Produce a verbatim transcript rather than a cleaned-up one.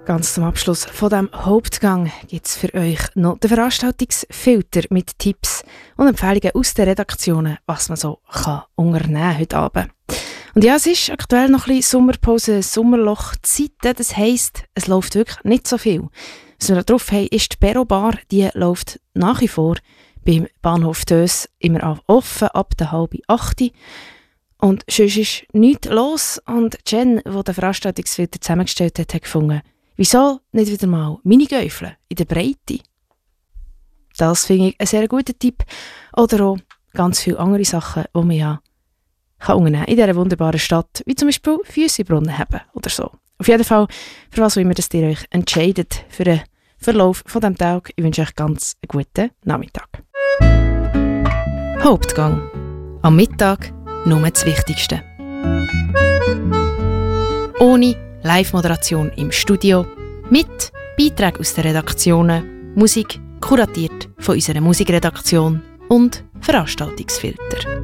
Ganz zum Abschluss von diesem Hauptgang gibt es für euch noch den Veranstaltungsfilter mit Tipps und Empfehlungen aus den Redaktionen, was man so kann unternehmen heute Abend. Und ja, es ist aktuell noch ein bisschen Sommerpause, Sommerlochzeit. Das heisst, es läuft wirklich nicht so viel. Was wir da drauf haben, ist die Perro Bar. Die läuft nach wie vor beim Bahnhof Dös immer offen, ab der halb acht. Und sonst ist nichts los. Und Jen, die den Veranstaltungsfilter zusammengestellt hat, hat gefunden, wieso nicht wieder mal Minigäufeln in der Breite? Das finde ich einen sehr guten Tipp. Oder auch ganz viele andere Sachen, die man ja kann unternehmen in dieser wunderbaren Stadt, wie zum Beispiel Füsse in Brunnen haben oder so. Auf jeden Fall, für was auch immer das ihr euch entscheidet für den Verlauf von diesem Tag. Ich wünsche euch ganz einen guten Nachmittag. Hauptgang. Am Mittag nur das Wichtigste. Ohne Live-Moderation im Studio, mit Beiträgen aus den Redaktionen, Musik kuratiert von unserer Musikredaktion und Veranstaltungsfilter.